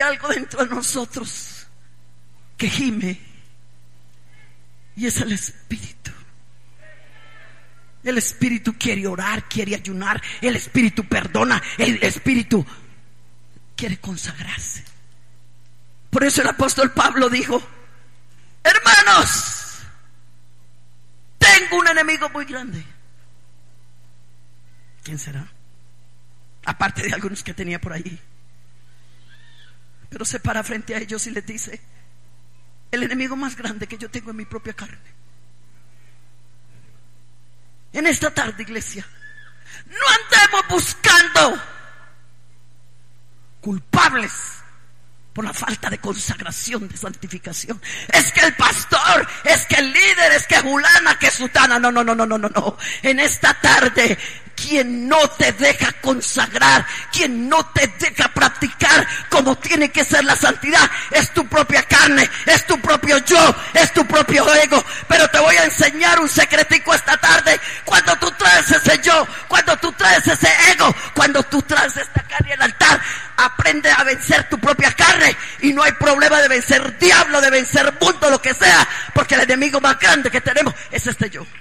algo dentro de nosotros que gime, y es el Espíritu. El Espíritu quiere orar, quiere ayunar, el Espíritu perdona, el Espíritu quiere consagrarse. Por eso el apóstol Pablo dijo: hermanos, tengo un enemigo muy grande. ¿Quién será? Aparte de algunos que tenía por ahí. Pero se para frente a ellos y les dice: el enemigo más grande que yo tengo es mi propia carne. En esta tarde, iglesia, no andemos buscando culpables por la falta de consagración, de santificación. Es que el pastor, es que el líder, es que fulana, que sutana. No. En esta tarde, quien no te deja consagrar, quien no te deja practicar como tiene que ser la santidad, es tu propia carne, es tu propio yo, es tu propio ego. Pero te voy a enseñar un secretico esta tarde. Cuando tú traes ese yo, cuando tú traes ese ego, cuando tú traes esta carne al altar, aprende a vencer tu propia carne, y no hay problema de vencer diablo, de vencer mundo, lo que sea, porque el enemigo más grande que tenemos es este yo.